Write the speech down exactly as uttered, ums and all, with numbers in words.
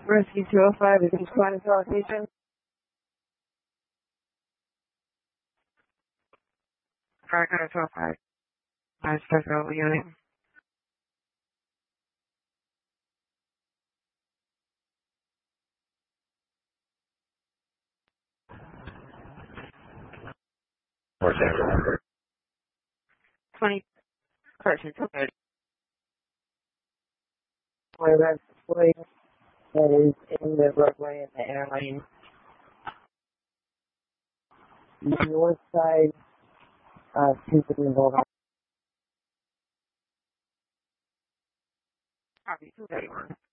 Rescue two oh five, is this Quantum Station? Alright, Quantum two oh five. I start over unit. twenty persons, okay. Where that's the that is in the roadway in the airlane. North side, uh, two fifty Boulevard. Copy, two thirty-one.